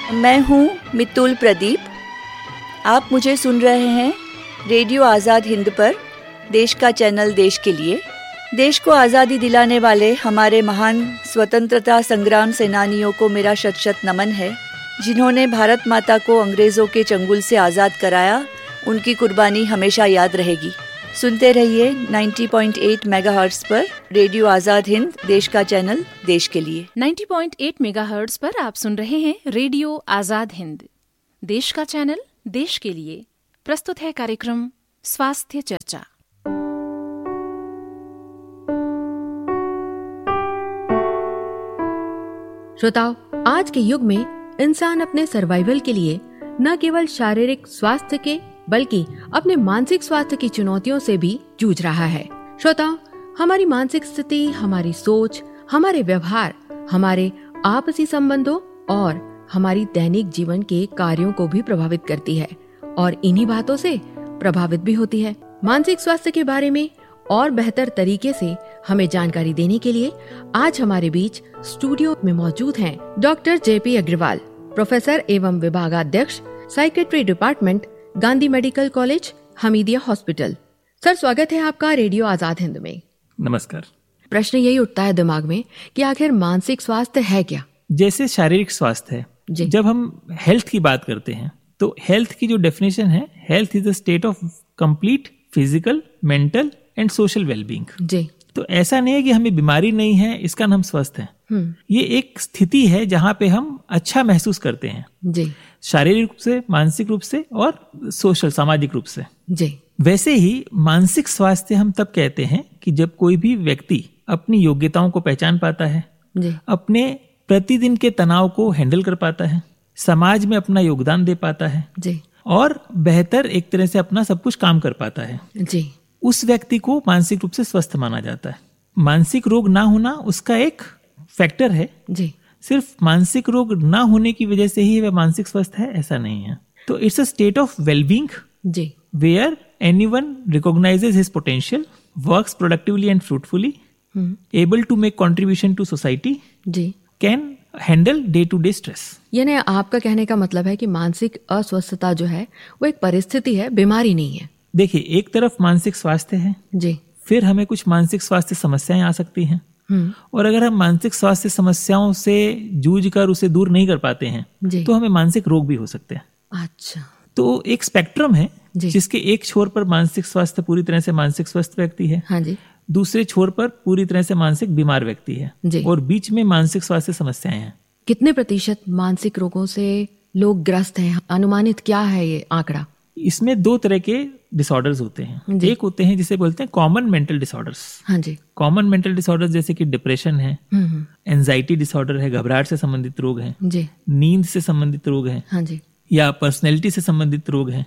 मैं हूँ मितुल प्रदीप। आप मुझे सुन रहे हैं रेडियो आज़ाद हिंद पर, देश का चैनल देश के लिए। देश को आज़ादी दिलाने वाले हमारे महान स्वतंत्रता संग्राम सेनानियों को मेरा शत शत नमन है, जिन्होंने भारत माता को अंग्रेज़ों के चंगुल से आज़ाद कराया। उनकी कुर्बानी हमेशा याद रहेगी। सुनते रहिए 90.8 मेगाहर्ट्ज़ पर रेडियो आज़ाद हिंद, देश का चैनल देश के लिए। 90.8 मेगाहर्ट्ज़ पर आप सुन रहे हैं रेडियो आज़ाद हिंद, देश का चैनल देश के लिए। प्रस्तुत है कार्यक्रम स्वास्थ्य चर्चा। श्रोताओ, आज के युग में इंसान अपने सर्वाइवल के लिए न केवल शारीरिक स्वास्थ्य के बल्कि अपने मानसिक स्वास्थ्य की चुनौतियों से भी जूझ रहा है। श्रोताओ, हमारी मानसिक स्थिति, हमारी सोच, हमारे व्यवहार, हमारे आपसी संबंधों और हमारी दैनिक जीवन के कार्यों को भी प्रभावित करती है और इन्हीं बातों से प्रभावित भी होती है। मानसिक स्वास्थ्य के बारे में और बेहतर तरीके से हमें जानकारी देने के लिए आज हमारे बीच स्टूडियो में मौजूद हैं डॉक्टर JP अग्रवाल, प्रोफेसर एवं विभागाध्यक्ष, psychiatry department, Gandhi medical college, Hamidia hospital. Sir, स्वागत है आपका रेडियो आज़ाद हिंद में। नमस्कार। प्रश्न यही उठता है दिमाग में कि आखिर मानसिक स्वास्थ्य है क्या? जैसे शारीरिक स्वास्थ्य है, जब हम हेल्थ की बात करते हैं तो हेल्थ की जो डेफिनेशन है, health is the state of complete physical, mental and social wellbeing. जी। तो ऐसा नहीं है कि हमें बीमारी नहीं है इसका नाम स्वस्थ है। ये एक स्थिति है जहाँ पे हम अच्छा महसूस करते हैं जी, शारीरिक रूप से, मानसिक रूप से और सोशल, सामाजिक रूप से जी। वैसे ही मानसिक स्वास्थ्य हम तब कहते हैं कि जब कोई भी व्यक्ति अपनी योग्यताओं को पहचान पाता है जी, अपने प्रतिदिन के तनाव को हैंडल कर पाता है, समाज में अपना योगदान दे पाता है जी, और बेहतर एक तरह से अपना सब कुछ काम कर पाता है जी, उस व्यक्ति को मानसिक रूप से स्वस्थ माना जाता है। मानसिक रोग ना होना उसका एक फैक्टर है जी। सिर्फ मानसिक रोग ना होने की वजह से ही वह मानसिक स्वस्थ है, ऐसा नहीं है। तो it's a state of wellbeing ji, where anyone recognises his potential, works productively and fruitfully, able to make contribution to society ji, can handle day to day stress. यानी आपका कहने का मतलब है कि मानसिक अस्वस्थता जो है वो एक परिस्थिति है, बीमारी नहीं है। देखिए, एक तरफ मानसिक स्वास्थ्य है जी, फिर हमें कुछ मानसिक स्वास्थ्य समस्याएं आ सकती हैं, और अगर हम मानसिक स्वास्थ्य समस्याओं से जूझ कर उसे दूर नहीं कर पाते हैं तो हमें मानसिक रोग भी हो सकते हैं। अच्छा। तो एक स्पेक्ट्रम है जिसके एक छोर पर मानसिक स्वास्थ्य पूरी तरह से मानसिक स्वस्थ व्यक्ति है, हाँ जी, दूसरे छोर पर पूरी तरह से मानसिक बीमार व्यक्ति है और बीच में मानसिक स्वास्थ्य समस्याएं हैं। कितने प्रतिशत मानसिक रोगों से लोग ग्रस्त हैं? अनुमानित क्या है ये आंकड़ा? इसमें दो तरह के डिसऑर्डर्स होते हैं। एक होते हैं जिसे बोलते हैं कॉमन मेंटल डिसऑर्डर्स। हाँ जी। कॉमन मेंटल डिसऑर्डर्स जैसे कि डिप्रेशन है, एंजाइटी डिसऑर्डर है, घबराहट से संबंधित रोग है जी, नींद से संबंधित रोग है, हाँ जी, या पर्सनैलिटी से संबंधित रोग है,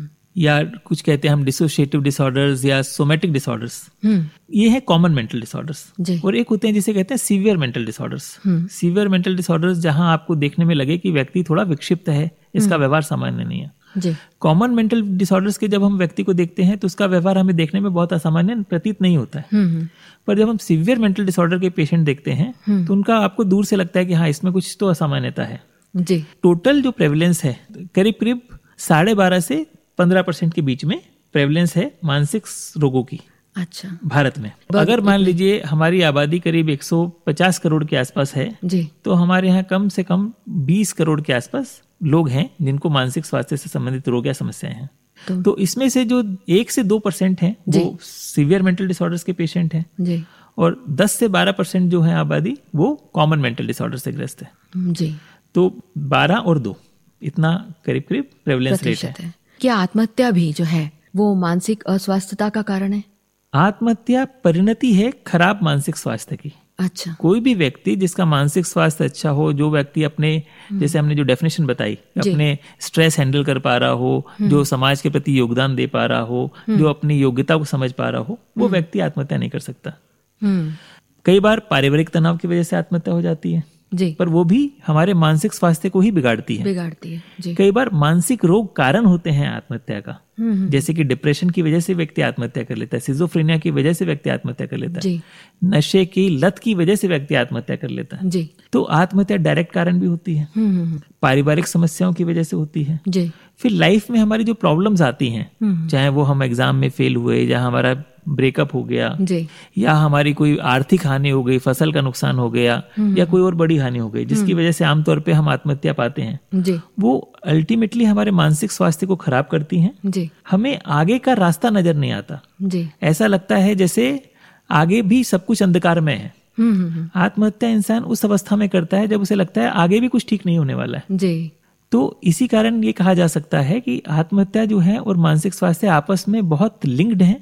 या कुछ कहते हैं हम डिसोशिएटिव डिसऑर्डर्स या सोमैटिक डिसऑर्डर्स। ये है कॉमन मेंटल डिसऑर्डर्स। और एक होते हैं जिसे कहते हैं severe mental disorders. Severe mental disorders जहां आपको देखने में लगे कि व्यक्ति थोड़ा विक्षिप्त है, इसका व्यवहार सामान्य नहीं है। कॉमन मेंटल डिसऑर्डर्स के जब हम व्यक्ति को देखते हैं तो उसका व्यवहार हमें देखने में बहुत असामान्य प्रतीत नहीं होता है, पर जब हम सीवियर मेंटल डिसऑर्डर के पेशेंट देखते हैं तो उनका आपको दूर से लगता है कि हाँ, इसमें कुछ तो असामान्यता है जी। टोटल जो प्रेवलेंस है करीब करीब 12.5 से 15% के बीच में प्रेवलेंस है मानसिक रोगों की। अच्छा। भारत में अगर मान लीजिए हमारी आबादी करीब 150 करोड़ के आसपास है जी, तो हमारे यहाँ कम से कम 20 करोड़ के आसपास लोग हैं जिनको मानसिक स्वास्थ्य से संबंधित रोग या समस्याएं हैं। तो इसमें से जो 1 से 2% हैं वो सीवियर मेंटल डिसऑर्डर्स के पेशेंट हैं जी, और 10 से 12% जो है आबादी वो कॉमन मेंटल डिसऑर्डर से ग्रस्त है जी। तो 12 और 2 इतना करीब करीब प्रेवलेंस रेट है। क्या आत्महत्या भी जो है वो मानसिक अस्वस्थता का कारण है? आत्महत्या परिणति है खराब मानसिक स्वास्थ्य की। अच्छा। कोई भी व्यक्ति जिसका मानसिक स्वास्थ्य अच्छा हो, जो व्यक्ति अपने जैसे हमने जो डेफिनेशन बताई, अपने स्ट्रेस हैंडल कर पा रहा हो, जो समाज के प्रति योगदान दे पा रहा हो, जो अपनी योग्यता को समझ पा रहा हो, वो व्यक्ति आत्महत्या नहीं कर सकता। कई बार पारिवारिक तनाव की वजह से आत्महत्या हो जाती है जी। पर वो भी हमारे मानसिक स्वास्थ्य को ही बिगाड़ती है जी। कई बार मानसिक रोग कारण होते हैं आत्महत्या का, जैसे कि डिप्रेशन की वजह से व्यक्ति आत्महत्या कर लेता है, सिजोफ्रेनिया की वजह से व्यक्ति आत्महत्या कर लेता है, नशे की लत की वजह से व्यक्ति आत्महत्या कर लेता है जी। तो आत्महत्या डायरेक्ट कारण भी होती है, पारिवारिक समस्याओं की वजह से होती है जी। फिर लाइफ में हमारी जो प्रॉब्लम्स आती हैं, चाहे वो हम एग्जाम में फेल हुए, या हमारा ब्रेकअप हो गया जी। या हमारी कोई आर्थिक हानि हो गई, फसल का नुकसान हो गया, या कोई और बड़ी हानि हो गई जिसकी वजह से आमतौर पे हम आत्महत्या पाते हैं जी। वो अल्टीमेटली हमारे मानसिक स्वास्थ्य को खराब करती हैं जी। हमें आगे का रास्ता नजर नहीं आता जी। ऐसा लगता है जैसे आगे भी सब कुछ अंधकार में है। आत्महत्या इंसान उस अवस्था में करता है जब उसे लगता है आगे भी कुछ ठीक नहीं होने वाला है जी। तो इसी कारण ये कहा जा सकता है कि आत्महत्या जो है और मानसिक स्वास्थ्य आपस में बहुत लिंक्ड हैं